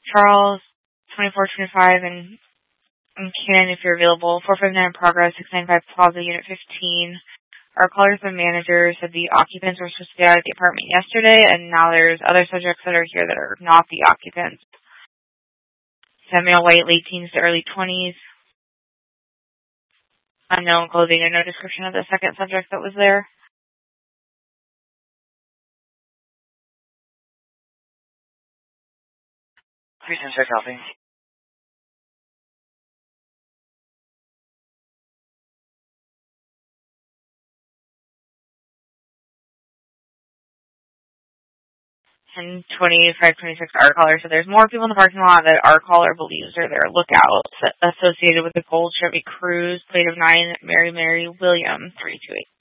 Charles, 2425, and Ken, if you're available. 459 Progress, 695 Plaza, Unit 15. Our callers and managers said the occupants were supposed to be out of the apartment yesterday, and now there's other subjects that are here that are not the occupants. Samuel White, late teens to early 20s. Unknown clothing and no description of the second subject that was there. Precinct check copy. And 2526 our caller. So there's more people in the parking lot that our caller believes are their lookouts associated with the gold Chevy Cruze, plate of 9, Mary William 328.